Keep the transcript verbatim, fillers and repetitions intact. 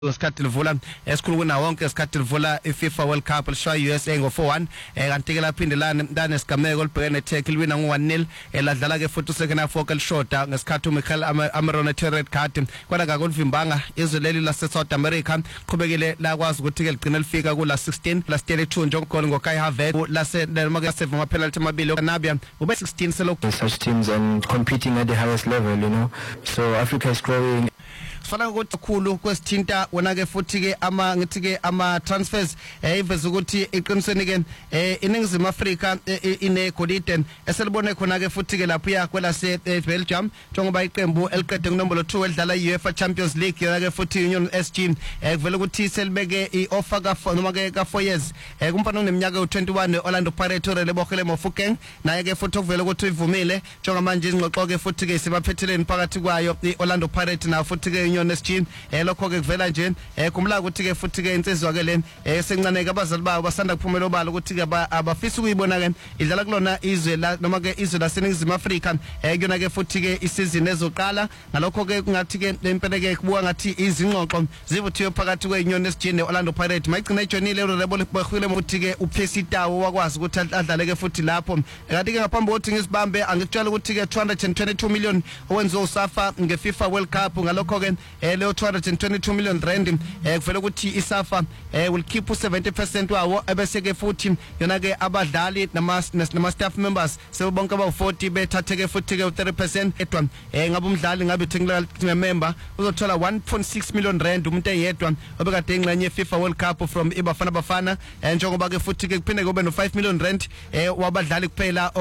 Ngesikhathi livula esikhulu na wonke ngesikhathi livula iFIFA World Cup lisha U S A ngo four one kanti ke laphindelana mntana esigameko libhekene Turkey liwina ngo one nil eladlala ke futhi second half ke lishoda ngesikhathi uMichael Amarone red card kodwa akakuvimbanga izwe leli lase South America qhubekile lakwazi ukuthi ke ligcina lifika ku la sixteen plus thirty-two njengokho ngoKai Havertz lase lemake save ama penalty amabili Namibia ube sixteen selo such teams and competing at the highest level, you know, so Africa is growing. Sifana ukuthi khulu kwesithinta wona ke futhi ke ama ngithi ke ama transfers eh iveza ukuthi iqinisweni ke eh iningizimu Africa ine Golden eselibone khona ke futhi ke lapho ya kwela se Belgium njengoba iqembu eliqede kunombolo two edlala UEFA Champions League yona ke futhi Union S G eh kuvela ukuthi selibeke ioffer ka noma ke ka four years eh kumfana oneminyaka u twenty-one Orlando Pirates lebokhele Mofokeng naye ke futhi kuvela ukuthi ivumile njengamanje izingxoxo ke futhi ke sibaphetheleni phakathi kwayo iOrlando Pirates na futhi ke Union S G eh lokho ke kuvela nje eh kumla ukuthi ke futhi ke insizwa ke leni eh sencane ke abazali bawo basanda kuphumela obala ukuthi ke abafisa ukuyibona ke idlala kulona izwe la noma ke izwe laseningizimu Africa eh kuyona ke futhi ke isizini ezoqala ngalokho ke kungathi ke impela ke kubuka ngathi izingxoxo zivuthiwe phakathi kweUnion S G neOrlando Pirates mayigcina ijonile uRebolo Bkhwile ukuthi ke uPercy Tau wakwazi ukuthi adlale ke futhi lapho kanti ke ngaphambi kokuthi ngisibambe angikutshela ukuthi ke two hundred twenty-two million owenziwa uSafa ngeFIFA World Cup ngalokho ke eh le two hundred twenty-two million rand eh kuvela ukuthi iSafa eh will keep seventy percent wawo ebese ke futhi yona ke abadlali nama nama staff members sebonke aba forty bethatheke futhi ke thirty percent edwa eh ngabe umdlali ngabe technical member uzothola one point six million rand umuntu eyedwa obekade ingxenye yeFIFA World Cup from iBafana Bafana njengoba ke futhi ke kuphinde kube no five million rand eh wabadlali kuphela